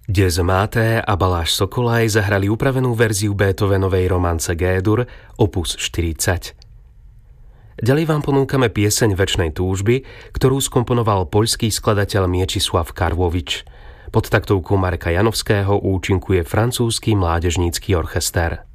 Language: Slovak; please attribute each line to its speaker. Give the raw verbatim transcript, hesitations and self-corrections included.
Speaker 1: Dies Máté a Baláš Sokolaj zahrali upravenú verziu Beethovenovej romance G-dur, opus štyridsať. Ďalej vám ponúkame pieseň Večnej túžby, ktorú skomponoval poľský skladateľ Mieczysław Karłowicz. Pod taktovkou Marka Janovského účinkuje francúzsky mládežnícky orchester.